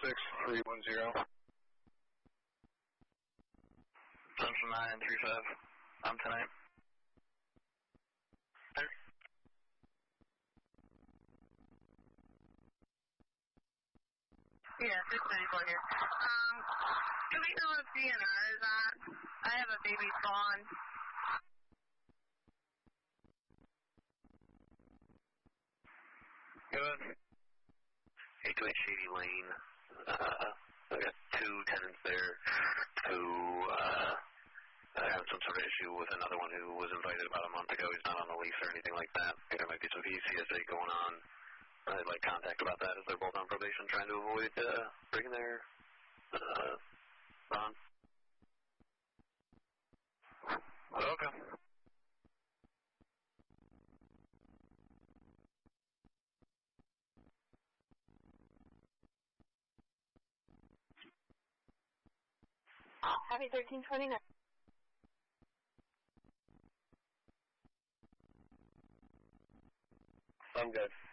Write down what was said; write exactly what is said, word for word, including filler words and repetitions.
six three one zero. Central nine three five. I'm tonight. There. Yeah, six thirty-four here. Um, do we know if D N R is on? I have a baby fawn. Good. eight two eight Shady Lane. Uh, I got two tenants there who uh, have some sort of issue with another one who was invited about a month ago. He's not on the lease or anything like that. I think there might be some V C S A going on. I'd like contact about that as they're both on probation, trying to avoid uh, bringing their uh, bond. Okay. Happy thirteen twenty-nine. I'm good.